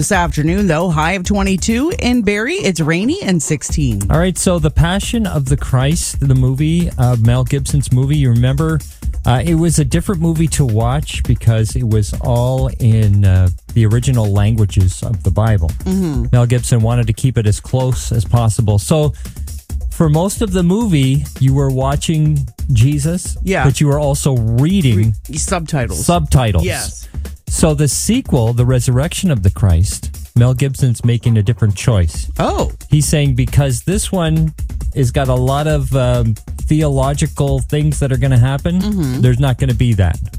This afternoon, though, high of 22. In Barrie, it's rainy and 16. All right, so The Passion of the Christ, the movie, Mel Gibson's movie, you remember, it was a different movie to watch because it was all in the original languages of the Bible. Mm-hmm. Mel Gibson wanted to keep it as close as possible. So for most of the movie, you were watching Jesus, but you were also reading subtitles. Yes. So the sequel, The Resurrection of the Christ, Mel Gibson's making a different choice. Oh. He's saying because this one has got a lot of theological things that are going to happen, there's not going to be that.